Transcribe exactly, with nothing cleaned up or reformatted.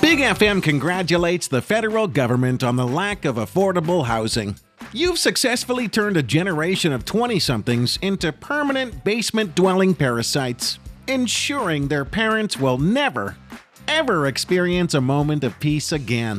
Big F M congratulates the federal government on the lack of affordable housing. You've successfully turned a generation of twenty-somethings into permanent basement-dwelling parasites, ensuring their parents will never, ever experience a moment of peace again.